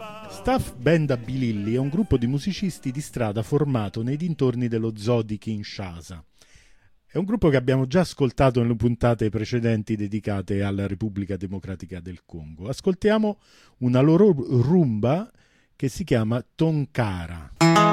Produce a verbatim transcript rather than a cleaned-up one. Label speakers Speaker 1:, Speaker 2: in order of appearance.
Speaker 1: Staff Band Abililli è un gruppo di musicisti di strada formato nei dintorni dello zoo di Kinshasa. È un gruppo che abbiamo già ascoltato nelle puntate precedenti dedicate alla Repubblica Democratica del Congo. Ascoltiamo una loro rumba che si chiama Tonkara.